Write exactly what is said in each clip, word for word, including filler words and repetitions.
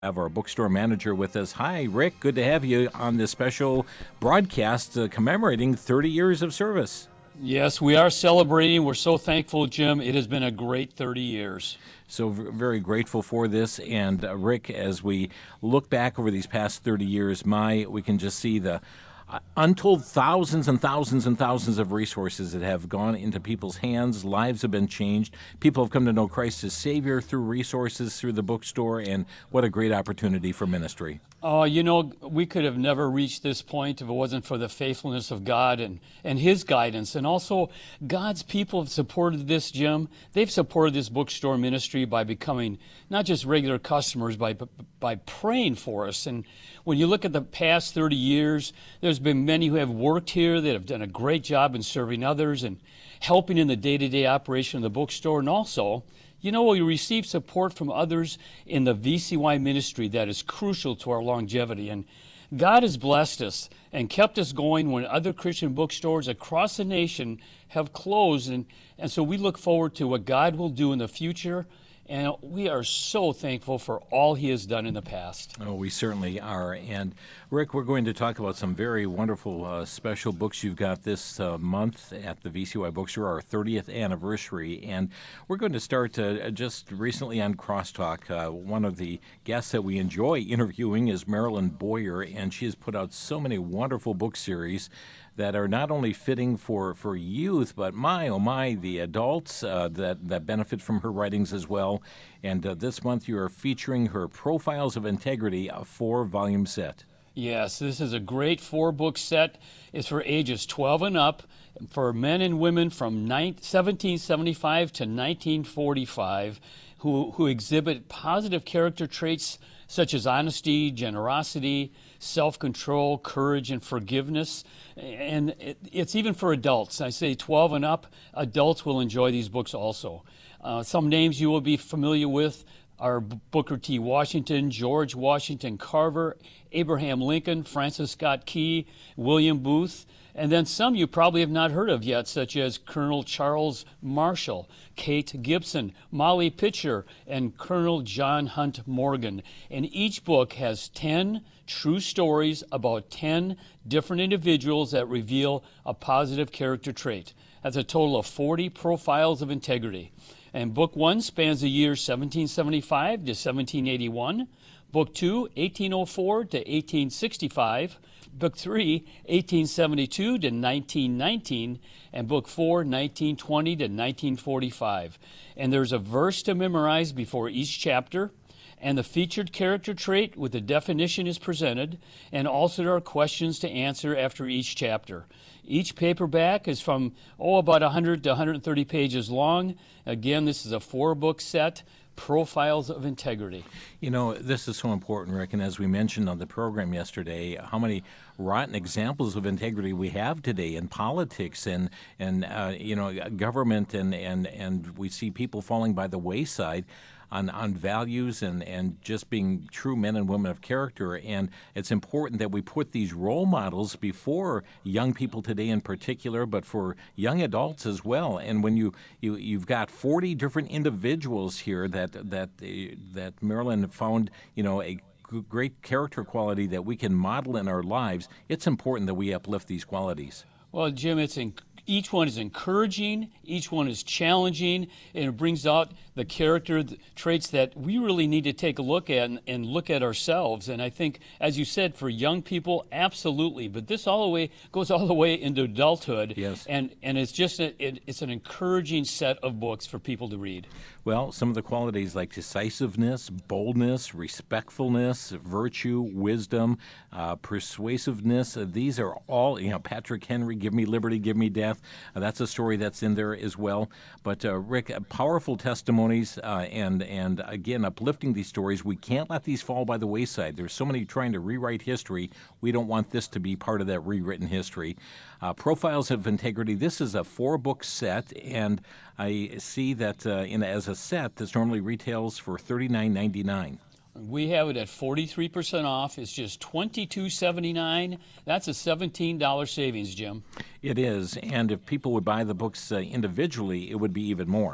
Have our bookstore manager with us. Hi, Rick. Good to have you on this special broadcast uh, commemorating thirty years of service. Yes, we are celebrating. We're so thankful, Jim. It has been a great thirty years. So v- very grateful for this. And uh, Rick, as we look back over these past thirty years, my we can just see the uh, untold thousands and thousands and thousands of resources that have gone into people's hands. Lives have been changed. People have come to know Christ as Savior through resources, through the bookstore, and what a great opportunity for ministry. Oh, you know, we could have never reached this point if it wasn't for the faithfulness of God and, and His guidance. And also, God's people have supported this, Jim. They've supported this bookstore ministry by becoming not just regular customers, by, by praying for us. And when you look at the past thirty years, there's been many who have worked here that have done a great job in serving others and helping in the day-to-day operation of the bookstore. And also, you know, we receive support from others in the V C Y ministry that is crucial to our longevity. And God has blessed us and kept us going when other Christian bookstores across the nation have closed. And, and so we look forward to what God will do in the future. And we are so thankful for all He has done in the past. Oh, we certainly are. And Rick, we're going to talk about some very wonderful uh, special books you've got this uh, month at the V C Y Bookstore, our thirtieth anniversary. And we're going to start uh, just recently on Crosstalk. Uh, one of the guests that we enjoy interviewing is Marilyn Boyer, and she has put out so many wonderful book series that are not only fitting for, for youth, but my, oh my, the adults uh, that, that benefit from her writings as well. And uh, this month you are featuring her Profiles of Integrity, a four-volume set. Yes, this is a great four-book set. It's for ages twelve and up, for men and women from seventeen seventy-five to nineteen forty-five who, who exhibit positive character traits such as honesty, generosity, self-control, courage, and forgiveness. And it, it's even for adults. I say twelve and up, adults will enjoy these books also. Uh, some names you will be familiar with are Booker T. Washington, George Washington Carver, Abraham Lincoln, Francis Scott Key, William Booth, and then some you probably have not heard of yet, such as Colonel Charles Marshall, Kate Gibson, Molly Pitcher, and Colonel John Hunt Morgan. And each book has ten true stories about ten different individuals that reveal a positive character trait. That's a total of forty profiles of integrity. And book one spans the years seventeen seventy-five to seventeen eighty-one. Book two, eighteen oh four to eighteen sixty-five. Book three, eighteen seventy-two to nineteen nineteen. And book four, nineteen twenty to nineteen forty-five. And there's a verse to memorize before each chapter. And the featured character trait with the definition is presented. And also there are questions to answer after each chapter. Each paperback is from, oh, about one hundred to one hundred thirty pages long. Again, this is a four-book set, Profiles of Integrity. You know, this is so important, Rick, and as we mentioned on the program yesterday, how many rotten examples of integrity we have today in politics and, and uh, you know, government, and, and, and we see people falling by the wayside on, on values and, and just being true men and women of character. And it's important that we put these role models before young people today in particular, but for young adults as well. And when you, you, you've got forty different individuals here that, that, uh, that Marilyn found, you know, a great character quality that we can model in our lives, it's important that we uplift these qualities. Well, Jim, it's in, each one is encouraging, each one is challenging, and it brings out the character the traits that we really need to take a look at and, and look at ourselves. And I think, as you said, for young people, absolutely. But this all the way goes all the way into adulthood. Yes. And and it's just a, it, it's an encouraging set of books for people to read. Well, some of the qualities like decisiveness, boldness, respectfulness, virtue, wisdom, uh, persuasiveness, uh, these are all, you know, Patrick Henry, Give Me Liberty, Give Me Death. Uh, that's a story that's in there as well. But, uh, Rick, uh, powerful testimonies uh, and, and, again, uplifting these stories. We can't let these fall by the wayside. There's so many trying to rewrite history. We don't want this to be part of that rewritten history. Uh, Profiles of Integrity, this is a four-book set, and I see that uh, in as a set, this normally retails for thirty-nine ninety-nine. We have it at forty-three percent off. It's just twenty-two seventy-nine. That's a seventeen dollars savings, Jim. It is, and if people would buy the books uh, individually, it would be even more.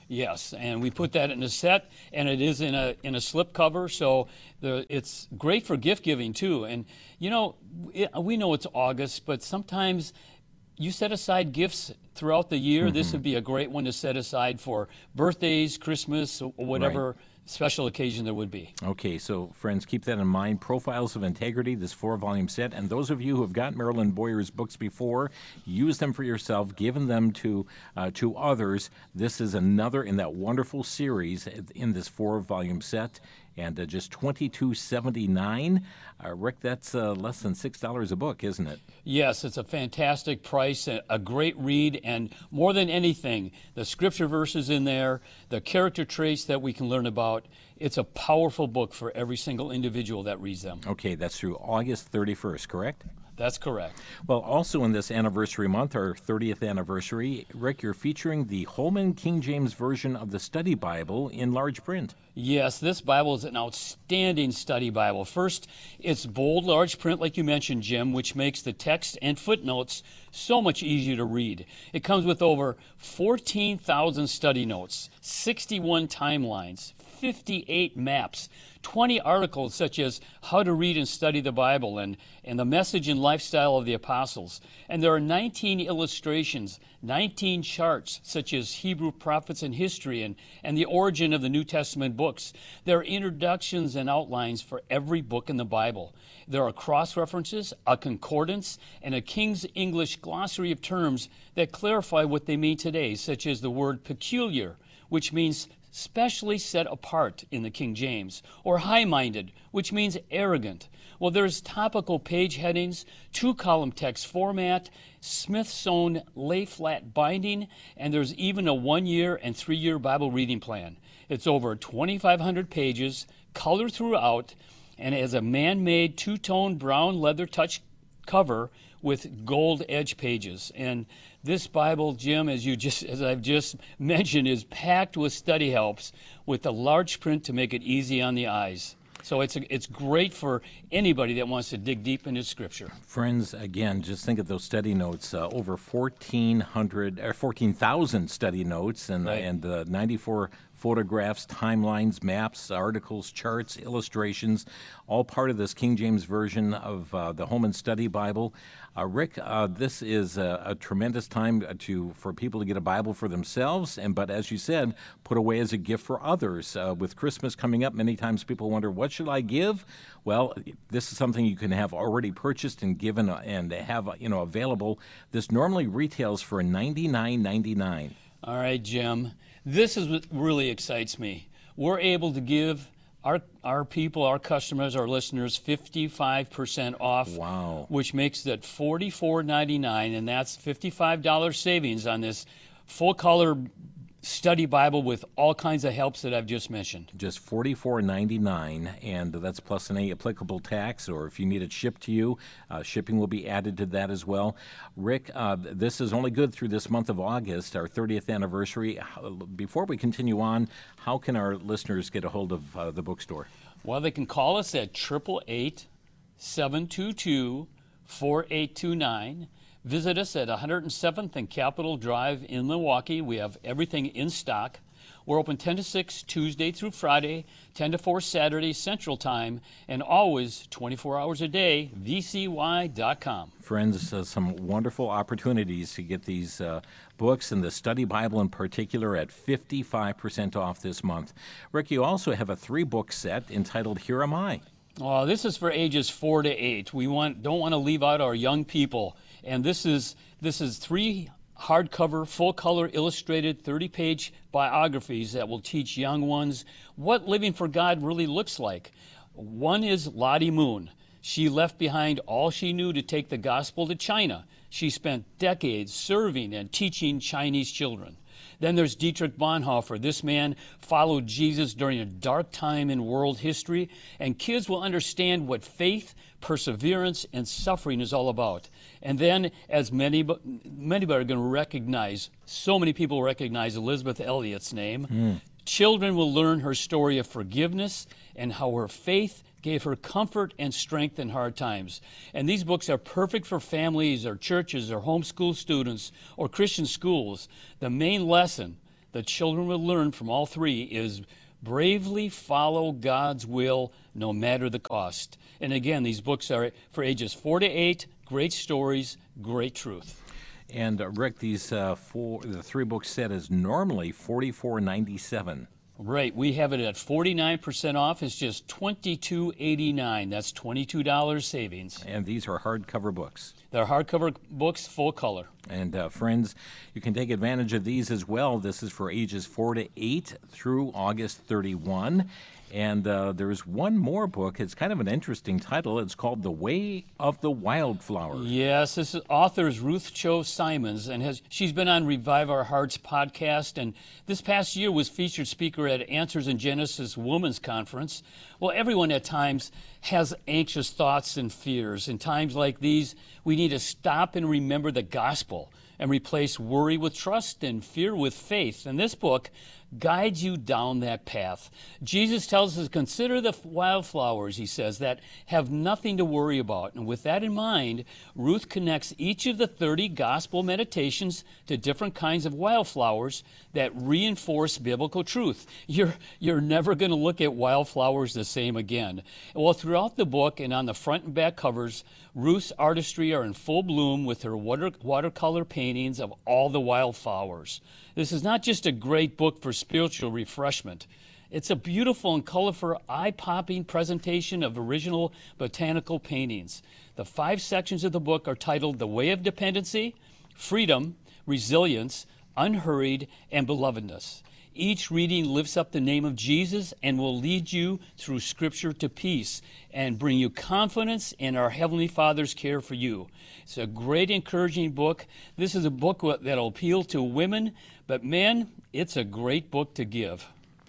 Yes, and we put that in a set, and it is in a in a slip cover, so the it's great for gift giving too. And you know, it, we know it's August, but sometimes you set aside gifts throughout the year. Mm-hmm. This would be a great one to set aside for birthdays, Christmas, or whatever. Right. Special occasion there would be. Okay, so friends, keep that in mind. Profiles of Integrity, this four-volume set. And those of you who have got Marilyn Boyer's books before, use them for yourself, given them to uh, to others. This is another in that wonderful series in this four-volume set. And uh, just twenty-two seventy-nine. Uh, Rick, that's uh, less than six dollars a book, isn't it? Yes, it's a fantastic price, a, a great read, and more than anything, the scripture verses in there, the character traits that we can learn about. It's a powerful book for every single individual that reads them. Okay, that's through August thirty-first, correct? That's correct. Well, also in this anniversary month, our thirtieth anniversary, Rick, you're featuring the Holman King James Version of the Study Bible in large print. Yes, this Bible is an outstanding study Bible. First, it's bold, large print, like you mentioned, Jim, which makes the text and footnotes so much easier to read. It comes with over fourteen thousand study notes, sixty-one timelines, fifty-eight maps, twenty articles such as How to Read and Study the Bible and, and the Message and Lifestyle of the Apostles. And there are nineteen illustrations, nineteen charts such as Hebrew prophets and history and, and the origin of the New Testament books. There are introductions and outlines for every book in the Bible. There are cross-references, a concordance, and a King's English glossary of terms that clarify what they mean today, such as the word peculiar, which means specially set apart in the King James, or high-minded, which means arrogant. Well, there's topical page headings, two-column text format, Smithsonian lay-flat binding, and there's even a one-year and three-year Bible reading plan. It's over twenty-five hundred pages, color throughout, and it has a man-made two-tone brown leather touch cover with gold edge pages. And this Bible, Jim, as you just as I've just mentioned, is packed with study helps with the large print to make it easy on the eyes. So it's a, it's great for anybody that wants to dig deep into Scripture. Friends, again, just think of those study notes. Uh, over fourteen hundred or fourteen thousand study notes, and Right. and uh, ninety-four photographs, timelines, maps, articles, charts, illustrations, all part of this King James Version of uh, the Holman Study Bible. Uh, Rick, uh, this is a, a tremendous time to for people to get a Bible for themselves, and but as you said, put away as a gift for others. Uh, with Christmas coming up, many times people wonder, what should I give? Well, this is something you can have already purchased and given uh, and have you know available. This normally retails for ninety-nine ninety-nine. All right, Jim. This is what really excites me. We're able to give our our people, our customers, our listeners fifty-five percent off. Wow. Which makes it forty-four ninety-nine, and that's fifty-five dollars savings on this full-color study Bible with all kinds of helps that I've just mentioned. Just forty-four ninety-nine, and that's plus any applicable tax, or if you need it shipped to you, uh, shipping will be added to that as well. Rick, uh, this is only good through this month of August, our thirtieth anniversary. Before we continue on, how can our listeners get a hold of uh, the bookstore? Well, they can call us at eight eight eight, seven two two, four eight two nine. Visit us at one hundred seventh and Capitol Drive in Milwaukee. We have everything in stock. We're open ten to six Tuesday through Friday, ten to four Saturday Central Time, and always twenty-four hours a day, v c y dot com. Friends, uh, some wonderful opportunities to get these uh, books and the Study Bible in particular at fifty-five percent off this month. Rick, you also have a three-book set entitled Here Am I. Oh, this is for ages four to eight. We want don't want to leave out our young people. And this is this is three hardcover, full-color, illustrated, thirty-page biographies that will teach young ones what living for God really looks like. One is Lottie Moon. She left behind all she knew to take the gospel to China. She spent decades serving and teaching Chinese children. Then there's Dietrich Bonhoeffer. This man followed Jesus during a dark time in world history, and kids will understand what faith, perseverance, and suffering is all about. And then, as many, many are going to recognize, so many people recognize Elizabeth Elliot's name, mm. Children will learn her story of forgiveness and how her faith gave her comfort and strength in hard times. And these books are perfect for families or churches or homeschool students or Christian schools. The main lesson, the children will learn from all three is bravely follow God's will no matter the cost. And again, these books are for ages four to eight, great stories, great truth. And uh, Rick, these uh, four, the three book set is normally forty-four ninety-seven. Right, we have it at forty-nine percent off. It's just twenty-two eighty-nine. That's twenty-two dollars savings. And these are hardcover books. They're hardcover books, full color. And uh, friends, you can take advantage of these as well. This is for ages four to eight through August thirty-first. And uh, there's one more book. It's kind of an interesting title. It's called The Way of the Wildflower. Yes, this is, author is Ruth Cho Simons, and has she's been on Revive Our Hearts podcast, and this past year was featured speaker at Answers in Genesis Women's Conference. Well, everyone at times has anxious thoughts and fears. In times like these, we need to stop and remember the gospel and replace worry with trust and fear with faith. And this book guides you down that path. Jesus tells us to consider the wildflowers, he says, that have nothing to worry about. And with that in mind, Ruth connects each of the thirty gospel meditations to different kinds of wildflowers that reinforce biblical truth. You're, you're never going to look at wildflowers the same again. Well, throughout the book and on the front and back covers, Ruth's artistry are in full bloom with her water, watercolor paintings of all the wildflowers. This is not just a great book for spiritual refreshment. It's a beautiful and colorful, eye-popping presentation of original botanical paintings. The five sections of the book are titled The Way of Dependency, Freedom, Resilience, Unhurried, and Belovedness. Each reading lifts up the name of Jesus and will lead you through Scripture to peace and bring you confidence in our Heavenly Father's care for you. It's a great, encouraging book. This is a book that will appeal to women, but men, it's a great book to give.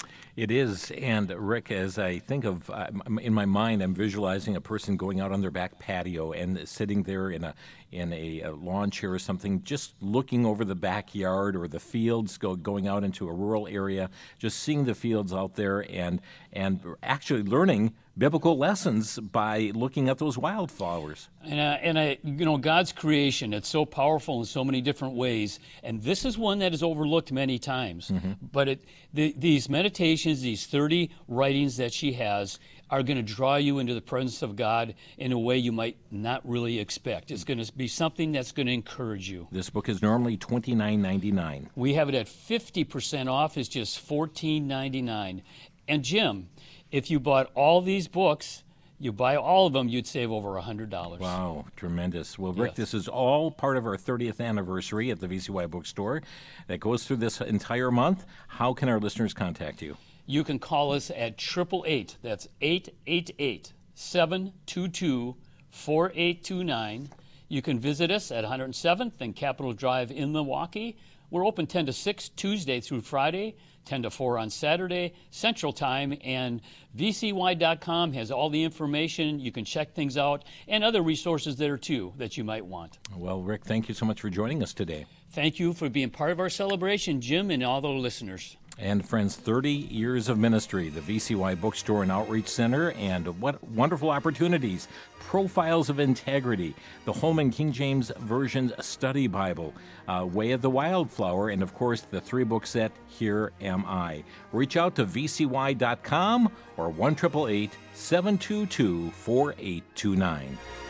It is, and Rick, as I think of, uh, in my mind, I'm visualizing a person going out on their back patio and sitting there in a in a, a lawn chair or something, just looking over the backyard or the fields, go, going out into a rural area, just seeing the fields out there and and actually learning biblical lessons by looking at those wildflowers. And, uh, and I, you know, God's creation, it's so powerful in so many different ways. And this is one that is overlooked many times. Mm-hmm. But it, the, these meditations, these thirty writings that she has, are going to draw you into the presence of God in a way you might not really expect. It's going to be something that's going to encourage you. This book is normally twenty-nine ninety-nine. We have it at fifty percent off. It's just fourteen ninety-nine. And Jim, if you bought all these books, you buy all of them, you'd save over one hundred dollars. Wow, tremendous. Well, Rick, Yes. This is all part of our thirtieth anniversary at the V C Y Bookstore that goes through this entire month. How can our listeners contact you? You can call us at eight eight eight, that's eight eight eight, seven two two, four eight two nine. You can visit us at one hundred seventh and Capitol Drive in Milwaukee. We're open ten to six Tuesday through Friday, ten to four on Saturday, Central Time, and V C Y dot com has all the information. You can check things out and other resources there too that you might want. Well, Rick, thank you so much for joining us today. Thank you for being part of our celebration, Jim, and all the listeners. And friends, thirty years of ministry, the V C Y Bookstore and Outreach Center, and what wonderful opportunities. Profiles of Integrity, the Holman King James Version Study Bible, uh, Way of the Wildflower, and of course the three-book set, Here Am I. Reach out to V C Y dot com or one eight eight eight, seven two two, four eight two nine.